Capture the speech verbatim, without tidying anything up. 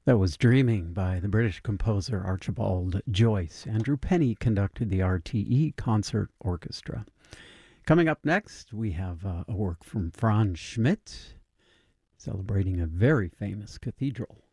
That was Dreaming by the British composer Archibald Joyce. Andrew Penny conducted the R T E Concert Orchestra. Coming up next, we have uh, a work from Franz Schmidt, celebrating a very famous cathedral.